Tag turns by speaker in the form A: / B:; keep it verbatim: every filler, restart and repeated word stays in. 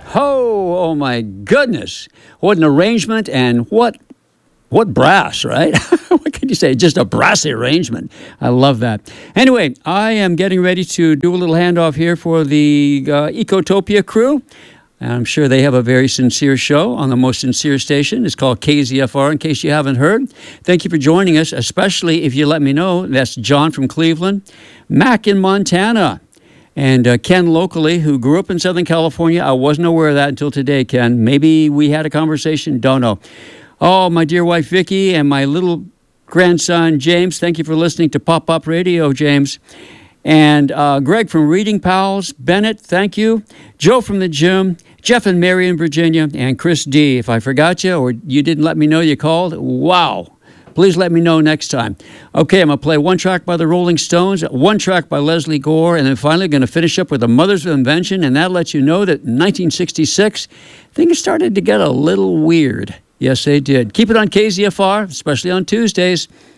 A: Oh, oh my goodness. What an arrangement and what what brass, right? What can you say? Just a brassy arrangement. I love that. Anyway, I am getting ready to do a little handoff here for the uh, Ecotopia crew. I'm sure they have a very sincere show on the most sincere station. It's called K Z F R, in case you haven't heard. Thank you for joining us, especially if you let me know. That's John from Cleveland, Mac in Montana, and uh, Ken locally, who grew up in Southern California. I wasn't aware of that until today, Ken. Maybe we had a conversation. Don't know. Oh, my dear wife, Vicki, and my little grandson, James. Thank you for listening to Pop-Up Radio, James. And uh, Greg from Reading Pals, Bennett, thank you. Joe from the gym, Jeff and Mary in Virginia, and Chris D. If I forgot you or you didn't let me know you called, wow. Please let me know next time. Okay, I'm going to play one track by the Rolling Stones, one track by Leslie Gore, and then finally going to finish up with the Mothers of Invention, and that lets you know that in nineteen sixty-six, things started to get a little weird. Yes, they did. Keep it on K Z F R, especially on Tuesdays.